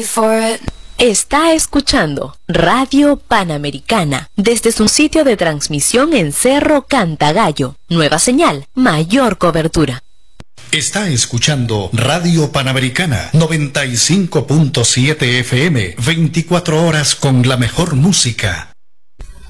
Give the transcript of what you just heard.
ready for it. Está escuchando Radio Panamericana desde su sitio de transmisión en Cerro Cantagallo. Nueva señal, mayor cobertura. Está escuchando Radio Panamericana 95.7 FM, 24 horas con la mejor música.